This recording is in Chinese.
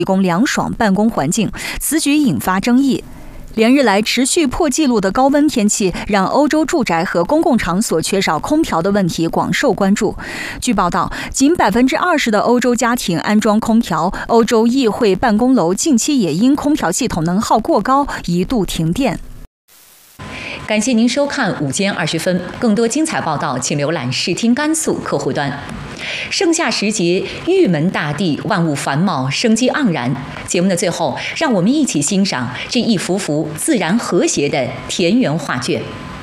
提供凉爽办公环境，此举引发争议。连日来持续破纪录的高温天气，让欧洲住宅和公共场所缺少空调的问题广受关注。据报道，仅20%的欧洲家庭安装空调，欧洲议会办公楼近期也因空调系统能耗过高，一度停电。 感谢您收看午间20分，更多精彩报道，请浏览视听甘肃客户端。盛夏时节，玉门大地，万物繁茂，生机盎然。节目的最后，让我们一起欣赏这一幅幅自然和谐的田园画卷。